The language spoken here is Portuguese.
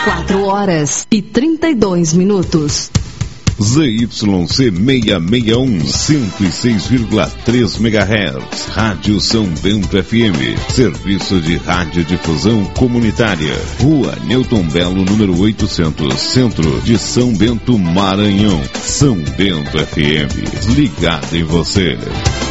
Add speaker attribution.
Speaker 1: 4h32.
Speaker 2: ZYC 661, 106,3 MHz, Rádio São Bento FM, Serviço de Radiodifusão Comunitária, Rua Newton Belo, número 800, Centro de São Bento, Maranhão. São Bento FM, ligado em você.